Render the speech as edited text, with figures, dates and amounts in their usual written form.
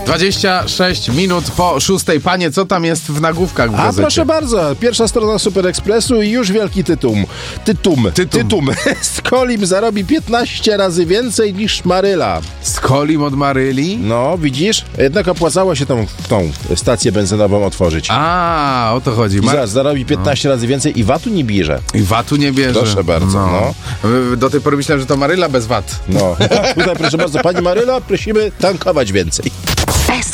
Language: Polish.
26 minut po 6. Panie, co tam jest w nagłówkach w A gazecie? proszę bardzo, pierwsza strona Super Expressu i już wielki tytum. Skolim zarobi 15 razy więcej niż Maryla. Skolim od Maryli? No, widzisz? Jednak opłacało się tą stację benzynową otworzyć. A, o to chodzi. I zaraz zarobi 15 razy więcej i VAT-u nie bierze. I VAT-u nie bierze. Proszę bardzo, no. Do tej pory myślałem, że to Maryla bez VAT. No, tutaj proszę bardzo, pani Maryla, prosimy tankować więcej.